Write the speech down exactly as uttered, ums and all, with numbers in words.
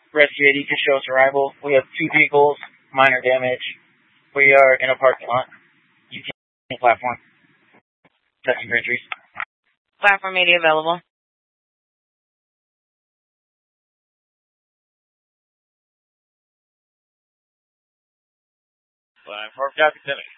Rescue A D can show us arrival. We have two vehicles, minor damage. We are in a parking lot. You can platform. Touching entries. Platform media available. Platform copy, Timmy.